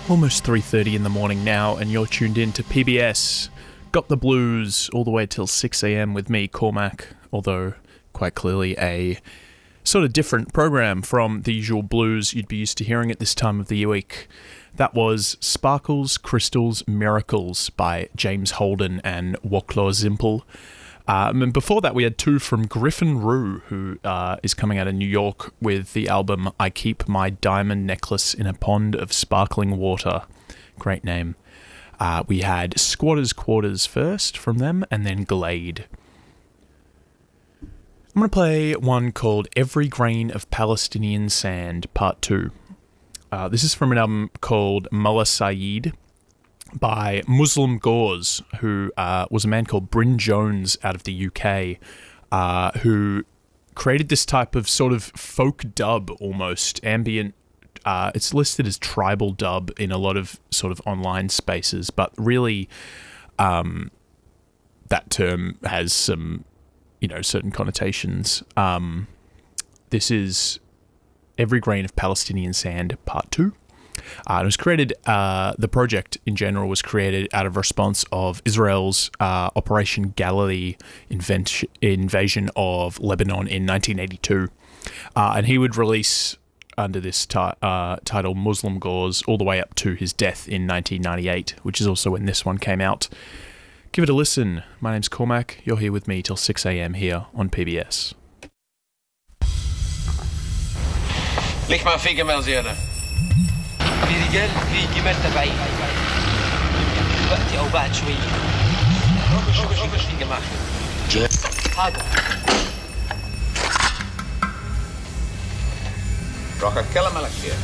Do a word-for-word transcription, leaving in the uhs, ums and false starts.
Almost three thirty in the morning now, and you're tuned in to P B S. Got the Blues all the way till six a.m. with me, Cormac, although quite clearly a sort of different program from the usual blues you'd be used to hearing at this time of the week. That was Sparkles, Crystals, Miracles by James Holden and Woclaw Zimple. Um, and before that, we had two from Griffin Rue, who uh, is coming out of New York with the album I Keep My Diamond Necklace in a Pond of Sparkling Water. Great name. Uh, we had Squatters Quarters first from them, and then Glade. I'm going to play one called Every Grain of Palestinian Sand, Part two. Uh, this is from an album called Mullah Saeed by Muslim Gauze, who uh, was a man called Bryn Jones out of the U K, uh, who created this type of sort of folk dub, almost ambient. Uh, it's listed as tribal dub in a lot of sort of online spaces, but really um, that term has some, you know, certain connotations. Um, this is Every Grain of Palestinian Sand, Part two. Uh, it was created, uh, the project in general was created out of response of Israel's uh, Operation Galilee invent- invasion of Lebanon in nineteen eighty-two. Uh, and he would release under this ti- uh, title Muslim Gauze all the way up to his death in nineteen ninety-eight, which is also when this one came out. Give it a listen. My name's Cormac. You're here with me till six a.m. here on P B S. ليك ما في جمال زيادة. في رجال في جمال تبعين. دلوقتي أو بعد شوية. شوف شوف في جماعة. حاضر. راح أتكلم على كثير.